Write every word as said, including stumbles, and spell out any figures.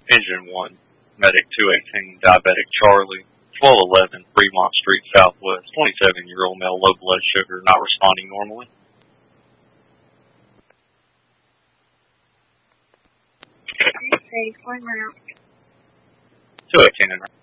Engine one, Medic two eighteen, Diabetic Charlie, twelve eleven, Fremont Street Southwest, twenty-seven-year-old male, low blood sugar, not responding normally. Okay, one route. two eighteen and